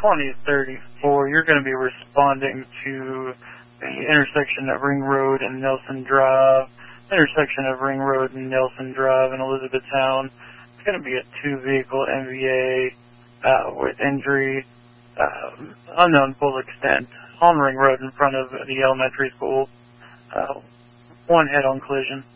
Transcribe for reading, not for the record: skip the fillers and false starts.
2034, you're going to be responding to the intersection of Ring Road and Nelson Drive, intersection of Ring Road and Nelson Drive in Elizabethtown. It's going to be a 2-vehicle MVA with injury, unknown full extent, on Ring Road in front of the elementary school. One head-on collision.